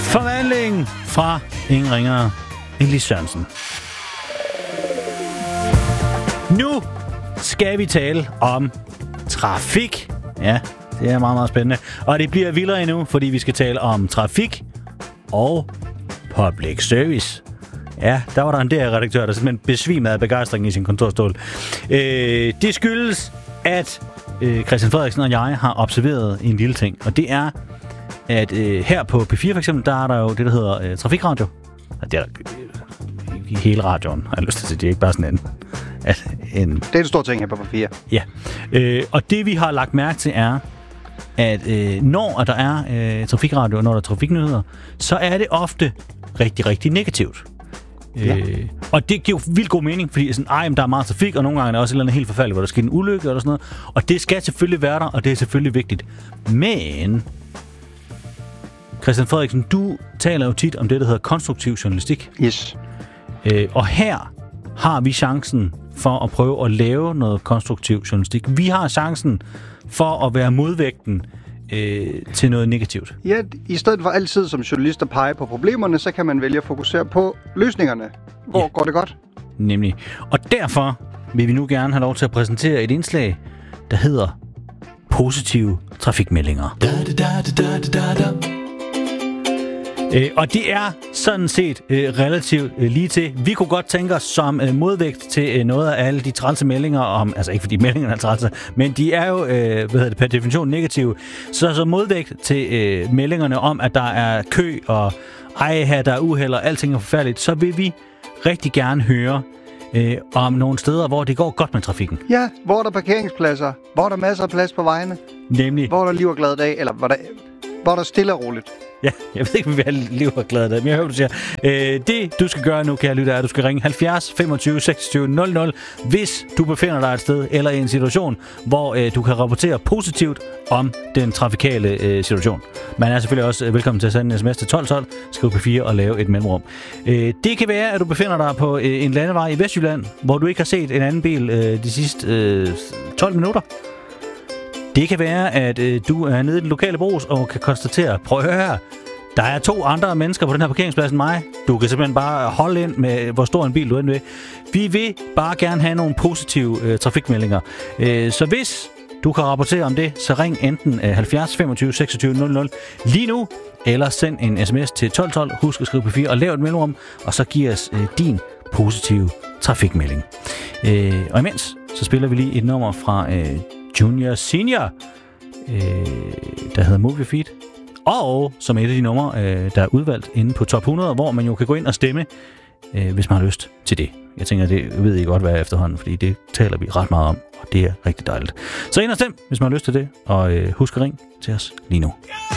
Forvandling fra ingen ringere end Lis Sørensen. Nu skal vi tale om trafik. Ja, det er meget, meget spændende. Og det bliver vildere endnu, fordi vi skal tale om trafik og public service. Ja, der var der en DR-redaktør, der simpelthen besvimede af begejstring i sin kontorstol. Det skyldes, at Christian Frederiksen og jeg har observeret en lille ting. Og det er, at her på P4 for eksempel, der er der jo det, der hedder trafikradio. Det er der i hele radioen, har jeg lyst til at sige. Det er ikke bare sådan en... Det er en stor ting her på P4. Ja. Og det, vi har lagt mærke til, er, at når der er trafikradio, og når der er trafiknyheder, så er det ofte rigtig, rigtig negativt. Ja. Og det giver jo vildt god mening, fordi sådan, der er meget trafik, og nogle gange er der også et eller andet helt forfærdeligt, hvor der sker en ulykke eller sådan noget. Og det skal selvfølgelig være der, og det er selvfølgelig vigtigt. Men Christian Frederiksen, du taler jo tit om det, der hedder konstruktiv journalistik. Yes. Og her har vi chancen for at prøve at lave noget konstruktiv journalistik. Vi har chancen for at være modvægten til noget negativt. Ja, i stedet for altid som journalist at pege på problemerne, så kan man vælge at fokusere på løsningerne. Hvor går det godt? Nemlig. Og derfor vil vi nu gerne have lov til at præsentere et indslag, der hedder positive trafikmeldinger. Og det er sådan set relativt lige til. Vi kunne godt tænke os som modvægt til noget af alle de trælse meldinger om, altså ikke fordi meldingerne er trælse, men de er jo per definition negative. Så modvægt til meldingerne om, at der er kø og her der er uheld og alting er forfærdeligt, så vil vi rigtig gerne høre om nogle steder, hvor det går godt med trafikken. Ja, hvor der er parkeringspladser, hvor der er masser af plads på vejene. Nemlig. Hvor der er liv og glad dag, eller hvor der er stille og roligt. Ja, jeg ved ikke, om vi har liv og glad dag, men jeg hører, du siger. Det, du skal gøre nu, kære lytter, er, at du skal ringe 70 25 26 00, hvis du befinder dig et sted eller i en situation, hvor du kan rapportere positivt om den trafikale situation. Man er selvfølgelig også velkommen til at sende en sms til 1212, skriv på 4 og lave et mellemrum. Det kan være, at du befinder dig på en landevej i Vestjylland, hvor du ikke har set en anden bil de sidste 12 minutter. Det kan være, at du er nede i den lokale Brugs og kan konstatere, prøv at høre her, der er 2 andre mennesker på den her parkeringsplads end mig. Du kan simpelthen bare holde ind med, hvor stor en bil du er inde ved. Vi vil bare gerne have nogle positive trafikmeldinger. Så hvis du kan rapportere om det, så ring enten 70 25 26 00 lige nu, eller send en sms til 1212. Husk at skrive på 4 og lav et mellemrum, og så giv os din positive trafikmelding. Og imens, så spiller vi lige et nummer fra Junior Senior, der hedder Movie Feed, og som er et af de numre, der er udvalgt inde på Top 100, hvor man jo kan gå ind og stemme, hvis man har lyst til det. Jeg tænker, det ved I godt, hvad er efterhånden, fordi det taler vi ret meget om, og det er rigtig dejligt. Så ind og stem, hvis man har lyst til det, og husk at ringe til os lige nu.